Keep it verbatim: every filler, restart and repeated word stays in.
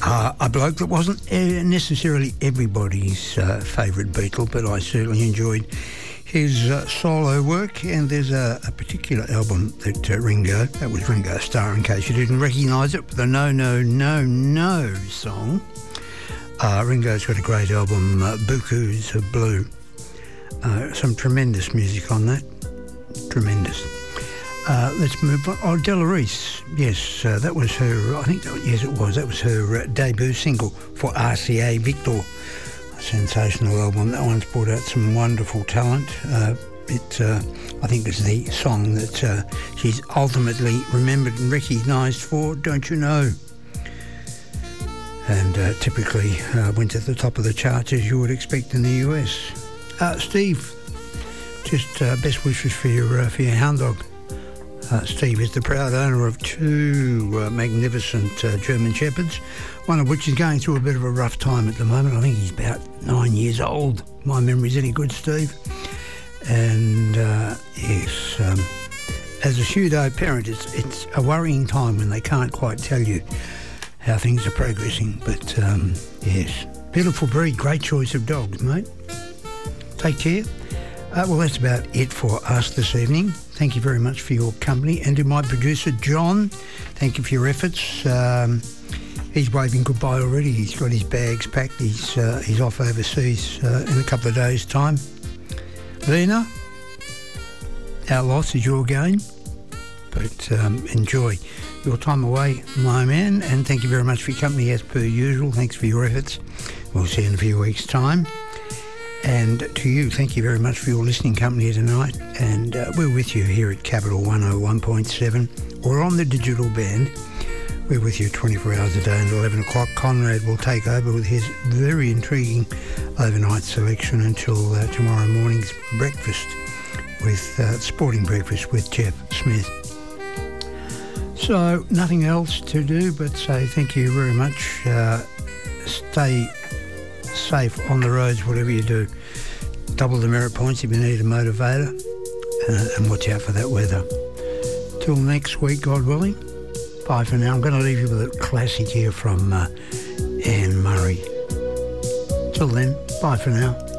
Uh, a bloke that wasn't uh, necessarily everybody's uh, favourite Beatle, but I certainly enjoyed his uh, solo work. And there's a, a particular album that uh, Ringo, that was Ringo Starr in case you didn't recognise it, the No No No No song. Uh, Ringo's got a great album, uh, Bukus of Blue. Uh, some tremendous music on that. Tremendous. Uh, let's move on. Oh, Della Reese. Yes, uh, that was her, I think, that, yes it was, that was her uh, debut single for R C A Victor. A sensational album. That one's brought out some wonderful talent. Uh, it, uh, I think it's the song that uh, she's ultimately remembered and recognised for, Don't You Know? And uh, typically uh, went to the top of the charts as you would expect in the U S. Uh, Steve, just uh, best wishes for your, uh, for your hound dog. Uh, Steve is the proud owner of two uh, magnificent uh, German Shepherds, one of which is going through a bit of a rough time at the moment. I think he's about nine years old. My memory's any good, Steve. And uh, yes, um, as a pseudo parent, it's, it's a worrying time when they can't quite tell you how things are progressing. But um, yes, beautiful breed, great choice of dogs, mate. Take care. Uh, well, that's about it for us this evening. Thank you very much for your company. And to my producer, John, thank you for your efforts. Um, he's waving goodbye already. He's got his bags packed. He's, uh, he's off overseas uh, in a couple of days' time. Lena, our loss is your gain. But um, enjoy your time away, my man. And thank you very much for your company as per usual. Thanks for your efforts. We'll see you in a few weeks' time. And to you, thank you very much for your listening company tonight. And uh, we're with you here at Capital one oh one point seven or on the digital band. We're with you twenty-four hours a day, and at eleven o'clock Conrad will take over with his very intriguing overnight selection until uh, tomorrow morning's breakfast with uh, sporting breakfast with Jeff Smith. So nothing else to do but say thank you very much. Uh, stay safe on the roads, whatever you do. Double the merit points if you need a motivator, uh, and watch out for that weather. Till next week, God willing. Bye for now. I'm going to leave you with a classic here from uh, Anne Murray. Till then, bye for now.